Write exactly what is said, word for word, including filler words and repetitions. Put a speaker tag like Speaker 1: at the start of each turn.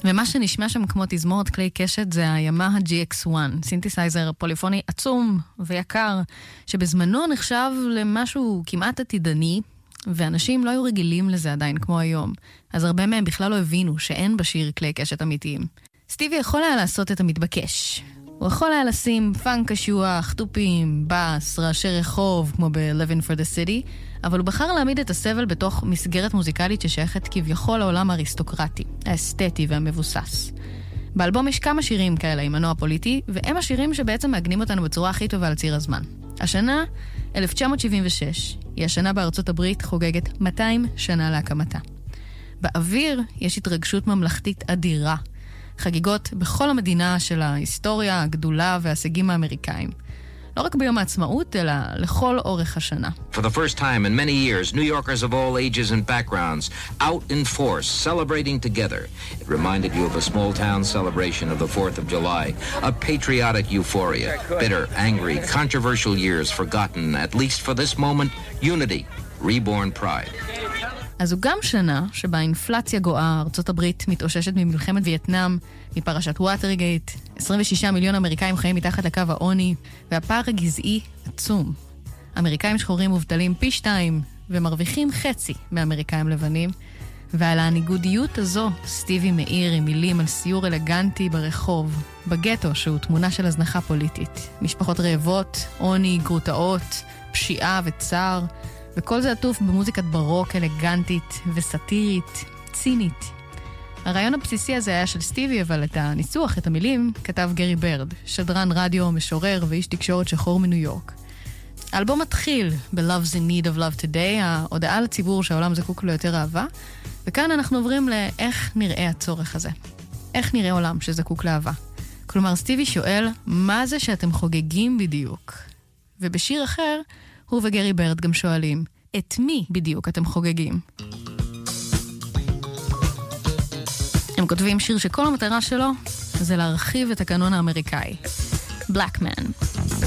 Speaker 1: ומה שנשמע שם כמו תזמורת כלי קשת זה ה-Yamaha ג'י אקס וואן, סינתסייזר פוליפוני עצום ויקר, שבזמנו נחשב למשהו כמעט עתידני, ואנשים לא היו רגילים לזה עדיין כמו היום. אז הרבה מהם בכלל לא הבינו שאין בשיר כלי קשת אמיתיים. סטיבי יכול היה לעשות את המתבקש. הוא יכול היה לשים פאנק קשוח, טופים, בס, רעשי רחוב, כמו ב-Living for the City, אבל הוא בחר להעמיד את הסבל בתוך מסגרת מוזיקלית ששייכת כביכול לעולם האריסטוקרטי, האסתטי והמבוסס. באלבום יש כמה שירים כאלה עם מנוע פוליטי, והם השירים שבעצם מעגנים אותנו בצורה הכי טובה על ציר הזמן. השנה, אלף תשע מאות שבעים ושש, היא השנה בארצות הברית חוגגת מאתיים שנה להקמתה. באוויר יש התרגשות ממלכתית אדירה, חגיגות בכל המדינה של ההיסטוריה, הגדולה וההישגים האמריקאים. לא רק ביום העצמאות, אלא לכל אורך השנה.
Speaker 2: For the first time in many years, New Yorkers of all ages and backgrounds out in force, celebrating together. It reminded you of a small-town celebration of the fourth of July, a patriotic euphoria, bitter, angry, controversial years forgotten, at least for this moment, unity, reborn pride.
Speaker 1: אז הוא גם שנה שבה אינפלציה גואה, ארצות הברית מתאוששת ממלחמת וייטנאם, מפרשת ווטרגייט, עשרים ושישה מיליון אמריקאים חיים מתחת לקו העוני, והפער הגזעי עצום. אמריקאים שחורים מובטלים פי שתיים, ומרוויחים חצי מאמריקאים לבנים, ועל הניגודיות הזו סטיבי מאיר עם מילים על סיור אלגנטי ברחוב, בגטו שהוא תמונה של הזנחה פוליטית. משפחות רעבות, עוני, גרוטאות, פשיעה וצער, וכל זה עטוף במוזיקת ברוק אלגנטית וסטירית, צינית. הרעיון הבסיסי הזה היה של סטיבי, אבל את הניסוח, את המילים, כתב גרי ברד, שדרן רדיו, משורר ואיש תקשורת שחור מניו יורק. האלבום מתחיל ב-Love's in Need of Love Today, ההודעה לציבור שהעולם זקוק לו יותר אהבה, וכאן אנחנו עוברים לאיך נראה הצורך הזה. איך נראה עולם שזקוק לאהבה. כלומר, סטיבי שואל, מה זה שאתם חוגגים בדיוק? ובשיר אחר, הוא וגרי ברד גם שואלים, את מי בדיוק אתם חוגגים? הם כותבים שיר שכל המטרה שלו זה להרחיב את הקנון האמריקאי. Black Man.